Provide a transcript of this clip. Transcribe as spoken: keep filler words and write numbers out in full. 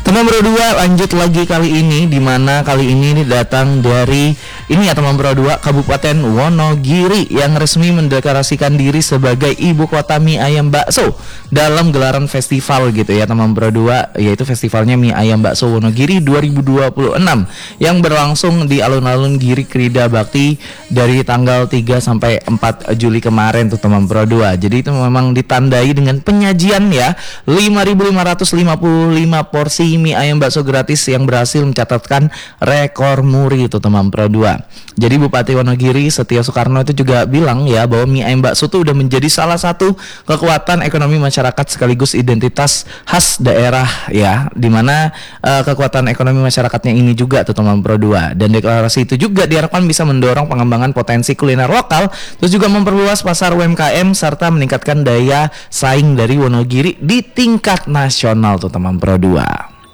Teman Bro dua lanjut lagi kali ini, di mana kali ini ini datang dari ini ya teman Bro dua, Kabupaten Wonogiri yang resmi mendeklarasikan diri sebagai ibu kota mie ayam bakso dalam gelaran festival gitu ya teman Bro dua, yaitu festivalnya Mie Ayam Bakso Wonogiri dua ribu dua puluh enam yang berlangsung di alun-alun Giri Krida Bakti dari tanggal tiga sampai empat Juli kemarin tuh teman Bro dua. Jadi itu memang ditandai dengan penyajian ya lima ribu lima ratus lima puluh lima porsi mie ayam bakso gratis yang berhasil mencatatkan rekor muri itu teman Pro dua. Jadi Bupati Wonogiri Setio Soekarno itu juga bilang ya bahwa mie ayam bakso itu udah menjadi salah satu kekuatan ekonomi masyarakat sekaligus identitas khas daerah ya, dimana uh, kekuatan ekonomi masyarakatnya ini juga tuh teman Pro dua. Dan deklarasi itu juga diharapkan bisa mendorong pengembangan potensi kuliner lokal, terus juga memperluas pasar U M K M serta meningkatkan daya saing dari Wonogiri di tingkat nasional tuh teman Pro dua.